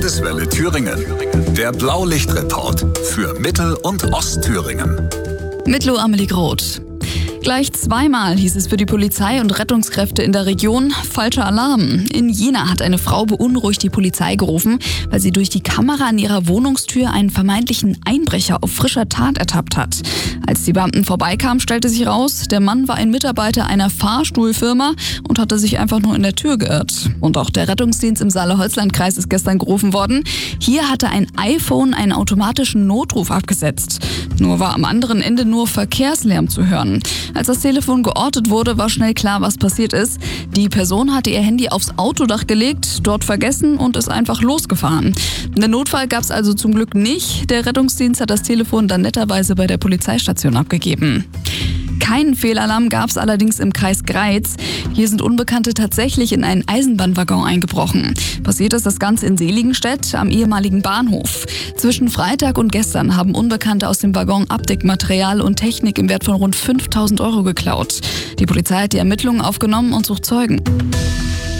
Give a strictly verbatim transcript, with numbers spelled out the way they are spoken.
Landeswelle Thüringen. Der Blaulichtreport für Mittel- und Ostthüringen. Mit Lo Amelie Groth. Gleich zweimal hieß es für die Polizei und Rettungskräfte in der Region falscher Alarm. In Jena hat eine Frau beunruhigt die Polizei gerufen, weil sie durch die Kamera an ihrer Wohnungstür einen vermeintlichen Einbrecher auf frischer Tat ertappt hat. Als die Beamten vorbeikamen, stellte sich raus, der Mann war ein Mitarbeiter einer Fahrstuhlfirma und hatte sich einfach nur in der Tür geirrt. Und auch der Rettungsdienst im Saale-Holzland-Kreis ist gestern gerufen worden. Hier hatte ein iPhone einen automatischen Notruf abgesetzt. Nur war am anderen Ende nur Verkehrslärm zu hören. Als das Telefon geortet wurde, war schnell klar, was passiert ist. Die Person hatte ihr Handy aufs Autodach gelegt, dort vergessen und ist einfach losgefahren. Den Notfall gab es also zum Glück nicht. Der Rettungsdienst hat das Telefon dann netterweise bei der Polizeistation abgegeben. Keinen Fehlalarm gab es allerdings im Kreis Greiz. Hier sind Unbekannte tatsächlich in einen Eisenbahnwaggon eingebrochen. Passiert ist das Ganze in Seligenstedt am ehemaligen Bahnhof. Zwischen Freitag und gestern haben Unbekannte aus dem Waggon Abdeckmaterial und Technik im Wert von rund fünftausend Euro geklaut. Die Polizei hat die Ermittlungen aufgenommen und sucht Zeugen.